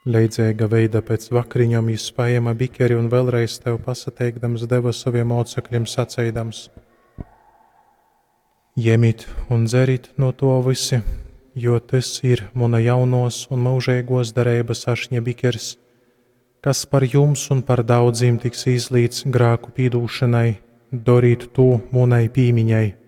Leidzēga veida pēc vakariņām izspējama bikeri un vēlreiz tev pasateikdams deva saviem mocekļiem sacēdams: Ņemit un dzerit no to visi, jo tas ir mana jaunos un mūžīgos derības ašņa bikers, kas par jums un par daudziem tiks izlīts grēku pīdūšanai, darīt to manai pīmiņai.